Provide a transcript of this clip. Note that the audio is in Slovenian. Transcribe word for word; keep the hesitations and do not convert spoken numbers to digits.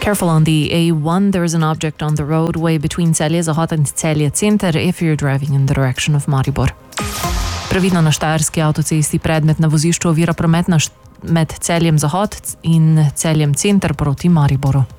Careful on the A one, there is an object on the roadway between Celje Zahod and Celje Center if you're driving in the direction of Maribor. Previdno na Štajerski avtocesti predmet na vozišču ovira promet na št- med Celjem Zahod in Celjem Center proti Mariboru.